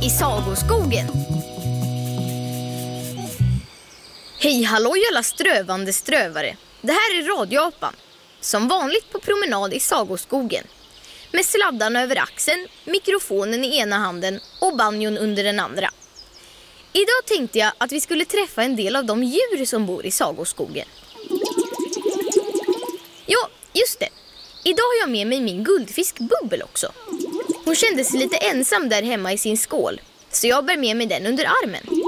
i Sagoskogen. Hej halloj alla strövande strövare. Det här är radioapan. Som vanligt på promenad i Sagoskogen. Med sladdarna över axeln, mikrofonen i ena handen och banjon under den andra. Idag tänkte jag att vi skulle träffa en del av de djur som bor i Sagoskogen. Ja, just det. Idag har jag med mig min guldfisk Bubbel också. Hon kände sig lite ensam där hemma i sin skål, så jag bär med mig den under armen.